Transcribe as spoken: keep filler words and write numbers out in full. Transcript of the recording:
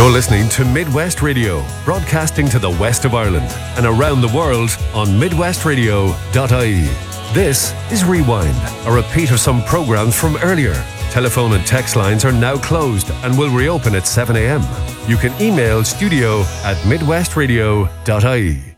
You're listening to Midwest Radio, broadcasting to the west of Ireland and around the world on midwest radio dot I E. This is Rewind, a repeat of some programs from earlier. Telephone and text lines are now closed and will reopen at seven a.m. You can email studio at midwest radio dot I E.